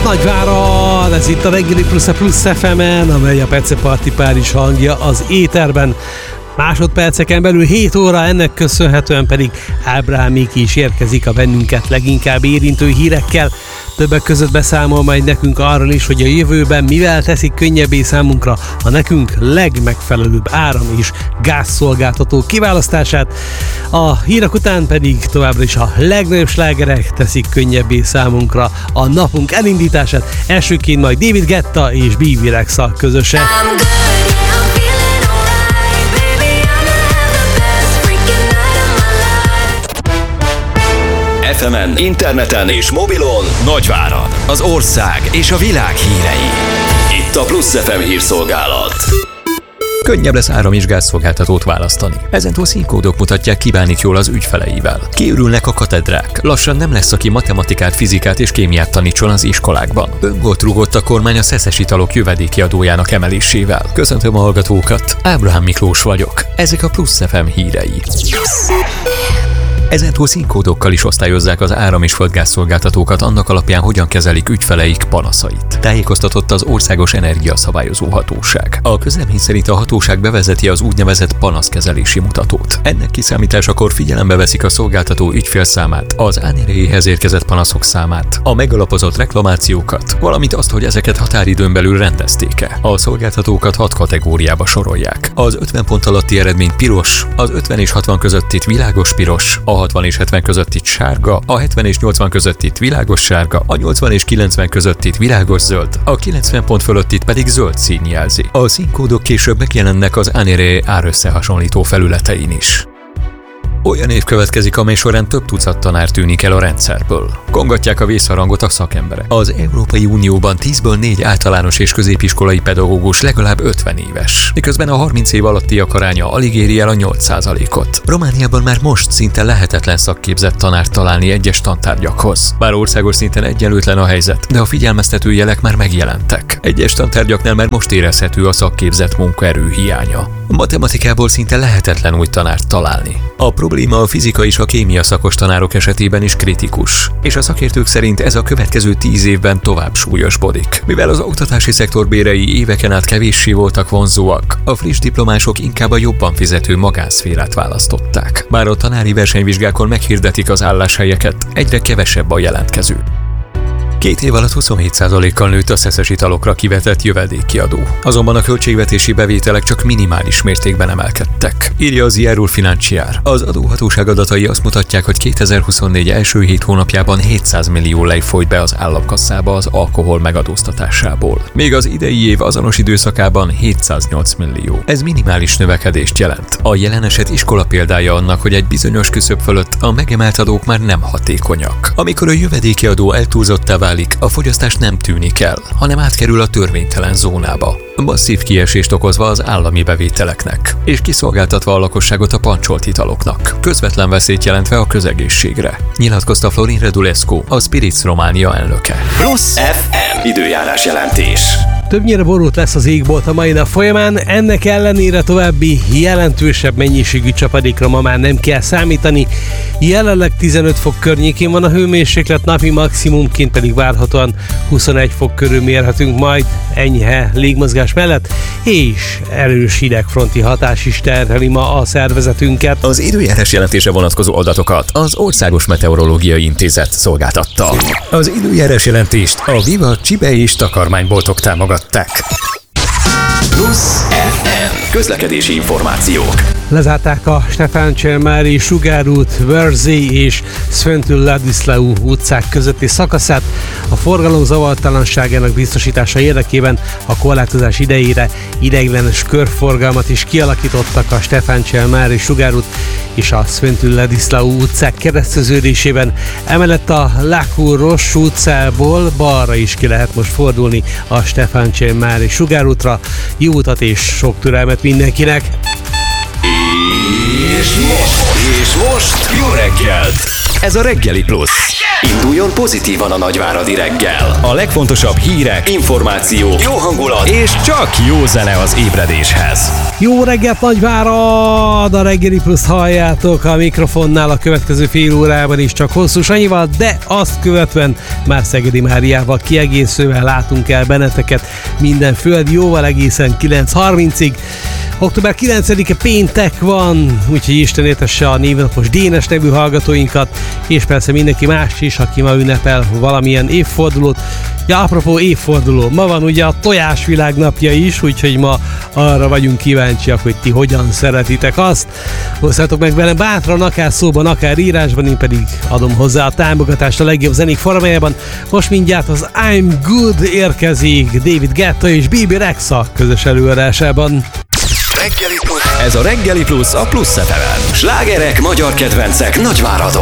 Nagyvárad! Ez itt a Reggeli Plusz a Plusz FM-en, amely a Pece Party Párizs hangja az éterben. Másodperceken belül 7 óra, ennek köszönhetően pedig Ábrahámék is érkezik a bennünket leginkább érintő hírekkel. Többek között beszámol majd nekünk arról is, hogy a jövőben mivel teszik könnyebbé számunkra a nekünk legmegfelelőbb áram- és gázszolgáltató kiválasztását. A hírek után pedig továbbra is a legnagyobb slágerek teszik könnyebbé számunkra a napunk elindítását. Elsőként majd David Guetta és BB Rexha közösen. FM-en, interneten és mobilon Nagyvárad, az ország és a világ hírei. Itt a Plusz FM hírszolgálat. Könnyebb lesz áram- és gázszolgáltatót választani. Ezentúl színkódok mutatják, ki bánik jól az ügyfeleivel. Kiürülnek a katedrák. Lassan nem lesz, aki matematikát, fizikát és kémiát tanítson az iskolákban. Öngolt rúgott a kormány a szeszes italok jövedéki adójának emelésével. Köszöntöm a hallgatókat, Ábrahám Miklós vagyok. Ezek a Plusz FM hírei. Ezentúl színkódokkal is osztályozzák az áram- és földgázszolgáltatókat annak alapján, hogyan kezelik ügyfeleik panaszait. Tájékoztatott az Országos Energiaszabályozó Hatóság. A közlemény szerint a hatóság bevezeti az úgynevezett panaszkezelési mutatót. Ennek kiszámításakor figyelembe veszik a szolgáltató ügyfélszámát, az ANRE-hez érkezett panaszok számát, a megalapozott reklamációkat, valamint azt, hogy ezeket határidőn belül rendezték-e. A szolgáltatókat 6 kategóriába sorolják. Az 50 pont alatti eredmény piros, az 50 és 60 közöttit világos piros, a 60 és 70 közöttit sárga, a 70 és 80 közöttit világos sárga, a 80 és 90 közöttit világos zöld, a 90 pont fölöttit pedig zöld szín jelzi. A színkódok később megjelennek az ANRE árösszehasonlító felületein is. Olyan év következik, amely során több tucat tanár tűnik el a rendszerből. Kongatják a vészharangot a szakemberek. Az Európai Unióban 10-ből 4 általános és középiskolai pedagógus legalább 50 éves, miközben a 30 év alattiak aránya alig éri el a 8%-ot. Romániában már most szinte lehetetlen szakképzett tanárt találni egyes tantárgyakhoz. Bár országos szinten egyenlőtlen a helyzet, de a figyelmeztető jelek már megjelentek. Egyes tantárgyaknál már most érezhető a szakképzett munkaerő hiánya. A matematikából szinte lehetetlen új tanárt találni. A probléma a fizika és a kémia szakos tanárok esetében is kritikus, és a szakértők szerint ez a következő 10 évben tovább súlyosbodik. Mivel az oktatási szektor bérei éveken át kevéssé voltak vonzóak, a friss diplomások inkább a jobban fizető magánszférát választották. Bár a tanári versenyvizsgákon meghirdetik az álláshelyeket, egyre kevesebb a jelentkező. 2 év alatt 27%-kal nőtt a szeszes italokra kivetett jövedéki adó. Azonban a költségvetési bevételek csak minimális mértékben emelkedtek, írja az IR Financiár. Az adóhatóság adatai azt mutatják, hogy 2024 első 7 hónapjában 700 millió lej folyt be az államkasszába az alkohol megadóztatásából. Még az idei év azonos időszakában 708 millió. Ez minimális növekedést jelent. A jelen eset iskola példája annak, hogy egy bizonyos küszöb fölött a megemelt adók már nem hatékonyak. Amikor a jövedéki adó eltúlzottá válik, a fogyasztás nem tűnik el, hanem átkerül a törvénytelen zónába, masszív kiesést okozva az állami bevételeknek, és kiszolgáltatva a lakosságot a pancsolt italoknak, közvetlen veszélyt jelentve a közegészségre, nyilatkozta Florin Redulescu, a Spirits Románia elnöke. Plusz FM időjárás jelentés. Többnyire borult lesz az égbolt a mai nap folyamán, ennek ellenére további jelentősebb mennyiségű csapadékra ma már nem kell számítani. Jelenleg 15 fok környékén van a hőmérséklet, napi maximumként pedig várhatóan 21 fok körül mérhetünk majd enyhe légmozgás mellett, és erős hidegfronti hatás is terheli ma a szervezetünket. Az időjárás jelentése vonatkozó adatokat az Országos Meteorológiai Intézet szolgáltatta. Az időjárás jelentést a Viva Csibe és takarmányboltok támogatták. Plusz FM közlekedési információk. Lezárták a Stefán Cselmári Sugárút, Vörzsé és Szentül Ladislau utcák közötti szakaszát. A forgalom zavartalanságának biztosítása érdekében a korlátozás idejére ideiglenes körforgalmat is kialakítottak a Stefán Cselmári Sugárút és a Szentül Ladislau utcák kereszteződésében. Emellett a Lákó-Ross utcából balra is ki lehet most fordulni a Stefán Cselmári Sugárútra. Jó utat és sok türelmet mindenkinek! És most jó reggelt! Ez a Reggeli Plusz. Induljon pozitívan a nagyváradi reggel. A legfontosabb hírek, információk, jó hangulat és csak jó zene az ébredéshez. Jó reggelt Nagyvárad! A Reggeli Pluszt halljátok, a mikrofonnál a következő fél órában is csak hosszú Sanyival, de azt követően már Szegedi Máriával kiegészülve látunk el benneteket minden földi jóval egészen 9:30-ig. Október 9-e péntek van, úgyhogy Isten értesse a névnapos Dénes nevű hallgatóinkat, és persze mindenki más is, aki ma ünnepel valamilyen évfordulót. Ja, apropó évforduló, ma van ugye a tojásvilág napja is, úgyhogy ma arra vagyunk kíváncsiak, hogy ti hogyan szeretitek azt. Hozzátok meg velem bátran, akár szóban, akár írásban, én pedig adom hozzá a támogatást a legjobb zenék formájában. Most mindjárt az I'm Good érkezik David Guetta és Bibi Rexha közös előadásában. Ez a Reggeli Plusz a Plusz FM-en. Slágerek, magyar kedvencek, Nagyváradon.